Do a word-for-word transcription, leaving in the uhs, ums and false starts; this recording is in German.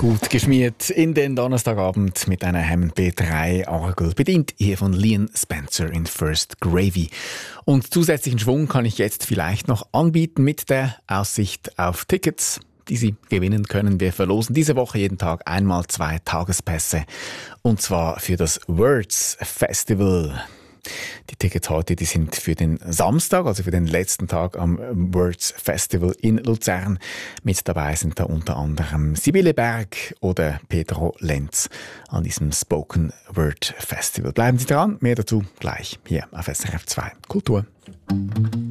Gut geschmiert in den Donnerstagabend mit einer Hammond B drei Orgel, bedient hier von Leon Spencer in First Gravy. Und zusätzlichen Schwung kann ich jetzt vielleicht noch anbieten mit der Aussicht auf Tickets, die Sie gewinnen können. Wir verlosen diese Woche jeden Tag einmal zwei Tagespässe, und zwar für das Words Festival. Die Tickets heute, die sind für den Samstag, also für den letzten Tag am Words Festival in Luzern. Mit dabei sind da unter anderem Sibylle Berg oder Pedro Lenz an diesem Spoken Word Festival. Bleiben Sie dran, mehr dazu gleich hier auf S R F zwei Kultur.